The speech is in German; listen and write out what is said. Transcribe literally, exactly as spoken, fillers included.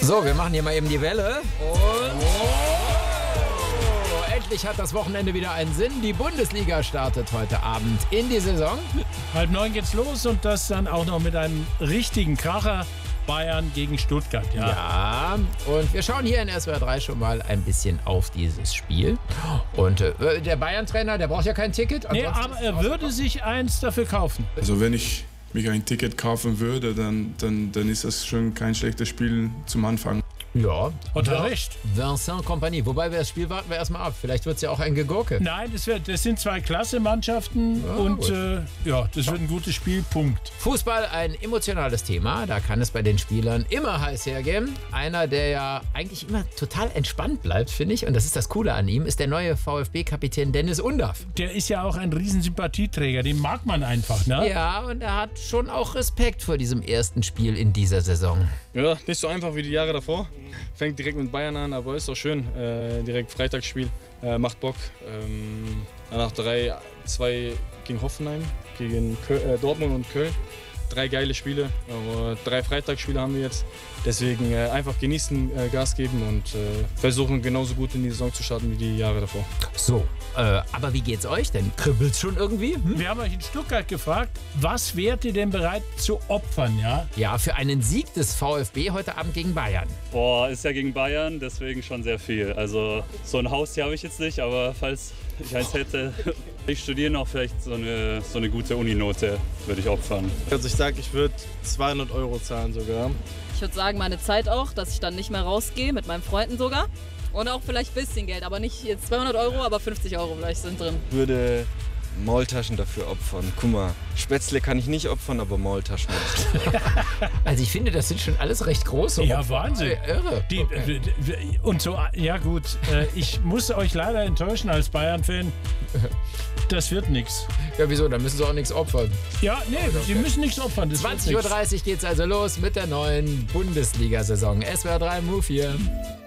So, wir machen hier mal eben die Welle. Und oh, endlich hat das Wochenende wieder einen Sinn. Die Bundesliga startet heute Abend in die Saison. Halb neun geht's los und das dann auch noch mit einem richtigen Kracher. Bayern gegen Stuttgart, ja. Ja, und wir schauen hier in S W R drei schon mal ein bisschen auf dieses Spiel. Und äh, der Bayern-Trainer, der braucht ja kein Ticket. Nee, aber er würde sich eins dafür kaufen. Also wenn ich mich ein Ticket kaufen würde, dann, dann, dann ist das schon kein schlechtes Spiel zum Anfang. Ja, hat er recht. Vincent Kompany. Wobei wir das Spiel warten wir erstmal ab. Vielleicht wird es ja auch ein Gegurke. Nein, das, wird, das sind zwei Klasse-Mannschaften ja, und äh, ja, das wird ein gutes Spiel, Punkt. Fußball, ein emotionales Thema. Da kann es bei den Spielern immer heiß hergehen. Einer, der ja eigentlich immer total entspannt bleibt, finde ich, und das ist das Coole an ihm, ist der neue VfB-Kapitän Dennis Undaff. Der ist ja auch ein Riesensympathieträger, den mag man einfach, ne? Ja, und er hat schon auch Respekt vor diesem ersten Spiel in dieser Saison. Ja, nicht so einfach wie die Jahre davor. Fängt direkt mit Bayern an, aber ist doch schön. Äh, direkt Freitagsspiel, äh, macht Bock. Ähm, danach drei zwei gegen Hoffenheim, gegen Köl äh, Dortmund und Köln. Drei geile Spiele, aber drei Freitagsspiele haben wir jetzt. Deswegen äh, einfach genießen, äh, Gas geben und äh, versuchen genauso gut in die Saison zu starten wie die Jahre davor. So, äh, aber wie geht's euch denn? Kribbelt's schon irgendwie? Hm? Wir haben euch in Stuttgart gefragt, was wärt ihr denn bereit zu opfern, ja? Ja, für einen Sieg des VfB heute Abend gegen Bayern. Boah, ist ja gegen Bayern, deswegen schon sehr viel. Also so ein Haustier habe ich jetzt nicht, aber falls ich eins hätte, ich studiere noch, vielleicht so eine, so eine gute Uninote würde ich opfern. Also ich sage, ich würde zweihundert Euro zahlen sogar. Ich würde sagen, meine Zeit auch, dass ich dann nicht mehr rausgehe, mit meinen Freunden sogar. Und auch vielleicht ein bisschen Geld, aber nicht jetzt zweihundert Euro, aber fünfzig Euro vielleicht sind drin. Ich würde Maultaschen dafür opfern. Guck mal, Spätzle kann ich nicht opfern, aber Maultaschen. Also ich finde, das sind schon alles recht große Ja, Opfer. Wahnsinn. Äh, Irre. Die, Okay. Und so, ja gut, äh, ich muss euch leider enttäuschen als Bayern-Fan. Das wird nichts. Ja, wieso? Da müssen sie auch nichts opfern. Ja, nee, sie müssen nichts opfern. Das wird zwanzig Uhr nix. dreißig geht's also los mit der neuen Bundesliga-Saison. S W R drei Move hier.